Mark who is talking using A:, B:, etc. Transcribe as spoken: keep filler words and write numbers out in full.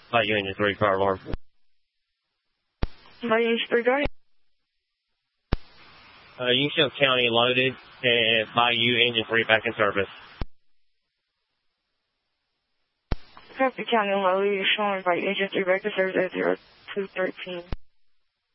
A: Bayou Engine three, car alarm.
B: Bayou Engine three, go ahead.
A: Uh, Yingxiu County loaded and Bayou Engine three back in service.
B: Copy County loaded, you're showing Bayou Engine three back in service at zero two thirteen.